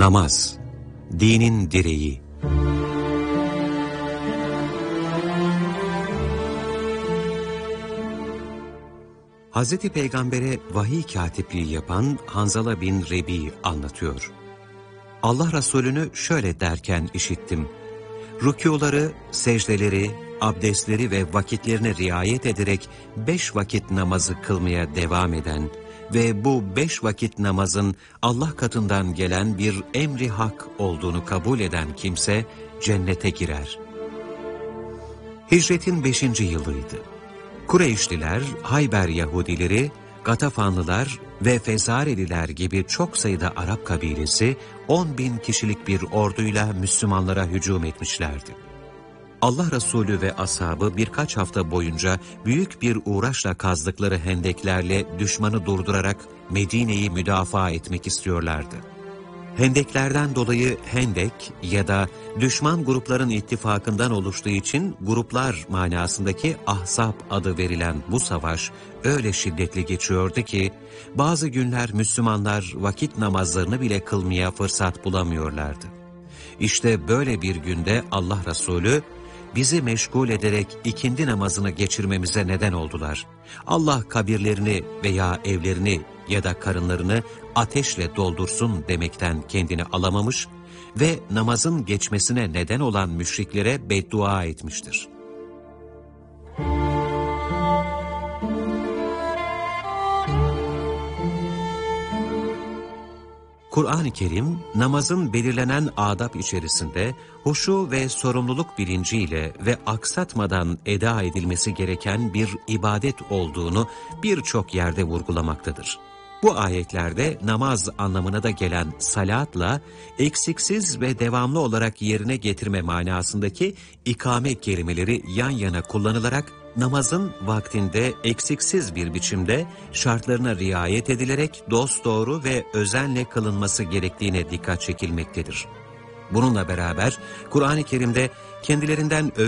Namaz, dinin direği. Hazreti Peygamber'e vahiy katipliği yapan Hanzala bin Rebi anlatıyor. Allah Resulü'nü şöyle derken işittim. Rükûları, secdeleri, abdestleri ve vakitlerine riayet ederek 5 vakit namazı kılmaya devam eden ve bu 5 vakit namazın Allah katından gelen bir emri hak olduğunu kabul eden kimse cennete girer. Hicretin 5. yılıydı. Kureyşliler, Hayber Yahudileri, Gatafanlılar ve Fezareliler gibi çok sayıda Arap kabilesi 10.000 kişilik bir orduyla Müslümanlara hücum etmişlerdi. Allah Resulü ve ashabı birkaç hafta boyunca büyük bir uğraşla kazdıkları hendeklerle düşmanı durdurarak Medine'yi müdafaa etmek istiyorlardı. Hendeklerden dolayı hendek ya da düşman grupların ittifakından oluştuğu için gruplar manasındaki Ahzab adı verilen bu savaş öyle şiddetli geçiyordu ki bazı günler Müslümanlar vakit namazlarını bile kılmaya fırsat bulamıyorlardı. İşte böyle bir günde Allah Resulü bizi meşgul ederek ikindi namazını geçirmemize neden oldular. Allah kabirlerini veya evlerini ya da karınlarını ateşle doldursun demekten kendini alamamış ve namazın geçmesine neden olan müşriklere beddua etmiştir. Kur'an-ı Kerim, namazın belirlenen adab içerisinde huşu ve sorumluluk bilinciyle ve aksatmadan eda edilmesi gereken bir ibadet olduğunu birçok yerde vurgulamaktadır. Bu ayetlerde namaz anlamına da gelen salatla eksiksiz ve devamlı olarak yerine getirme manasındaki ikame kelimeleri yan yana kullanılarak namazın vaktinde eksiksiz bir biçimde şartlarına riayet edilerek dosdoğru ve özenle kılınması gerektiğine dikkat çekilmektedir. Bununla beraber Kur'an-ı Kerim'de kendilerinden